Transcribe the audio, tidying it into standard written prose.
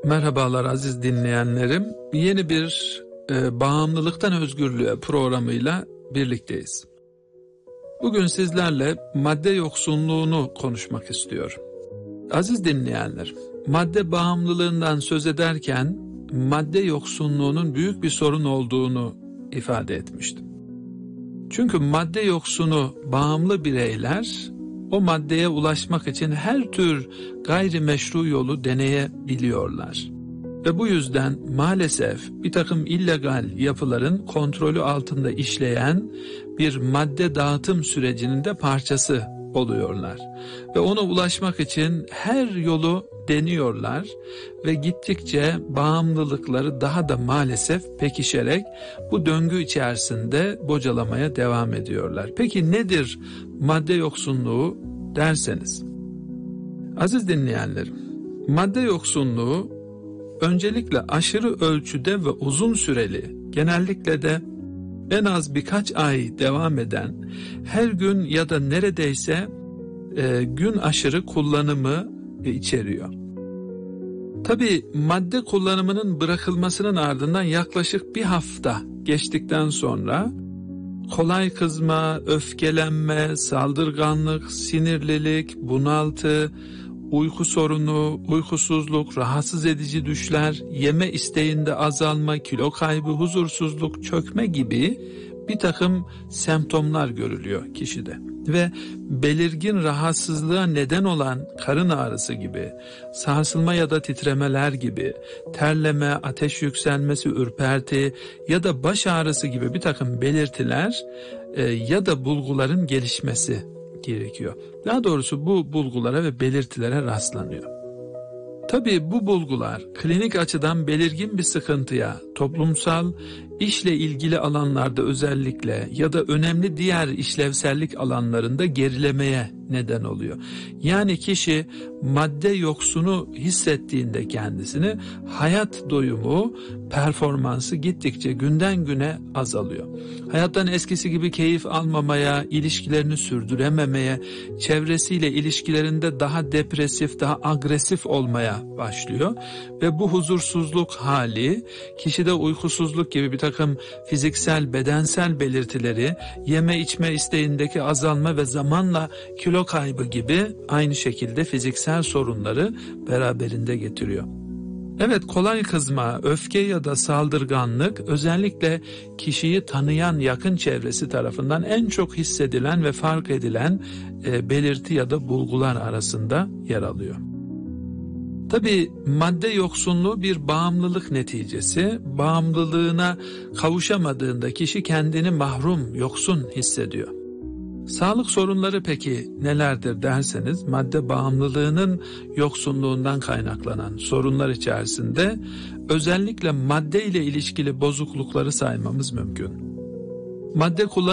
Merhabalar aziz dinleyenlerim. Yeni bir bağımlılıktan özgürlüğe programıyla birlikteyiz. Bugün sizlerle madde yoksunluğunu konuşmak istiyorum. Aziz dinleyenlerim, madde bağımlılığından söz ederken madde yoksunluğunun büyük bir sorun olduğunu ifade etmiştim. Çünkü madde yoksunu bağımlı bireyler o maddeye ulaşmak için her tür gayrimeşru yolu deneyebiliyorlar. Ve bu yüzden maalesef bir takım illegal yapıların kontrolü altında işleyen bir madde dağıtım sürecinin de parçası oluyorlar. Ve ona ulaşmak için her yolu deniyorlar ve gittikçe bağımlılıkları daha da maalesef pekişerek bu döngü içerisinde bocalamaya devam ediyorlar. Peki nedir madde yoksunluğu derseniz? Aziz dinleyenlerim, madde yoksunluğu öncelikle aşırı ölçüde ve uzun süreli, genellikle de en az birkaç ay devam eden, her gün ya da neredeyse gün aşırı kullanımı içeriyor. Tabii madde kullanımının bırakılmasının ardından yaklaşık bir hafta geçtikten sonra kolay kızma, öfkelenme, saldırganlık, sinirlilik, bunaltı, uyku sorunu, uykusuzluk, rahatsız edici düşler, yeme isteğinde azalma, kilo kaybı, huzursuzluk, çökme gibi bir takım semptomlar görülüyor kişide. Ve belirgin rahatsızlığa neden olan karın ağrısı gibi, sarsılma ya da titremeler gibi, terleme, ateş yükselmesi, ürperti ya da baş ağrısı gibi bir takım belirtiler ya da bulguların gelişmesi gerekiyor. Daha doğrusu bu bulgulara ve belirtilere rastlanıyor. Tabii bu bulgular klinik açıdan belirgin bir sıkıntıya, toplumsal, işle ilgili alanlarda özellikle ya da önemli diğer işlevsellik alanlarında gerilemeye neden oluyor. Yani kişi madde yoksunu hissettiğinde kendisini hayat doyumu, performansı gittikçe günden güne azalıyor. Hayattan eskisi gibi keyif almamaya, ilişkilerini sürdürememeye, çevresiyle ilişkilerinde daha depresif, daha agresif olmaya başlıyor. Ve bu huzursuzluk hali kişide uykusuzluk gibi bir takım fiziksel, bedensel belirtileri, yeme içme isteğindeki azalma ve zamanla kilo kaybı gibi aynı şekilde fiziksel sorunları beraberinde getiriyor. Evet, kolay kızma, öfke ya da saldırganlık özellikle kişiyi tanıyan yakın çevresi tarafından en çok hissedilen ve fark edilen belirti ya da bulgular arasında yer alıyor. Tabii madde yoksunluğu bir bağımlılık neticesi. Bağımlılığına kavuşamadığında kişi kendini mahrum, yoksun hissediyor. Sağlık sorunları peki nelerdir derseniz, madde bağımlılığının yoksunluğundan kaynaklanan sorunlar içerisinde özellikle madde ile ilişkili bozuklukları saymamız mümkün. Madde kullanımı